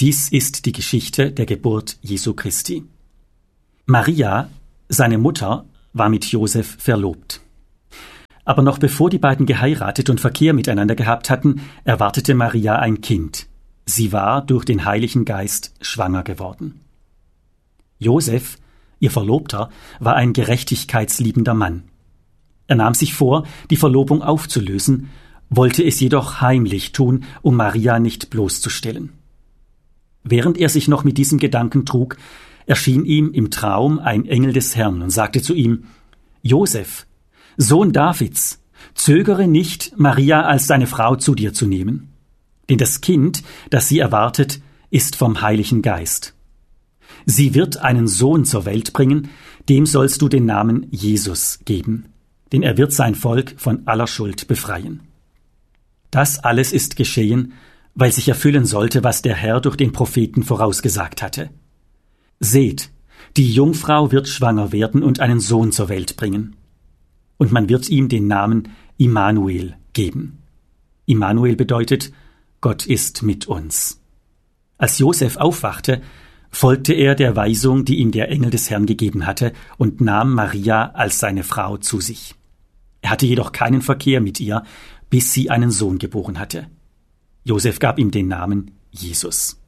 Dies ist die Geschichte der Geburt Jesu Christi. Maria, seine Mutter, war mit Josef verlobt. Aber noch bevor die beiden geheiratet und Verkehr miteinander gehabt hatten, erwartete Maria ein Kind. Sie war durch den Heiligen Geist schwanger geworden. Josef, ihr Verlobter, war ein gerechtigkeitsliebender Mann. Er nahm sich vor, die Verlobung aufzulösen, wollte es jedoch heimlich tun, um Maria nicht bloßzustellen. Während er sich noch mit diesem Gedanken trug, erschien ihm im Traum ein Engel des Herrn und sagte zu ihm: Josef, Sohn Davids, zögere nicht, Maria als deine Frau zu dir zu nehmen. Denn das Kind, das sie erwartet, ist vom Heiligen Geist. Sie wird einen Sohn zur Welt bringen, dem sollst du den Namen Jesus geben, denn er wird sein Volk von aller Schuld befreien. Das alles ist geschehen, weil sich erfüllen sollte, was der Herr durch den Propheten vorausgesagt hatte. Seht, die Jungfrau wird schwanger werden und einen Sohn zur Welt bringen. Und man wird ihm den Namen Immanuel geben. Immanuel bedeutet, Gott ist mit uns. Als Josef aufwachte, folgte er der Weisung, die ihm der Engel des Herrn gegeben hatte, und nahm Maria als seine Frau zu sich. Er hatte jedoch keinen Verkehr mit ihr, bis sie einen Sohn geboren hatte. Josef gab ihm den Namen Jesus.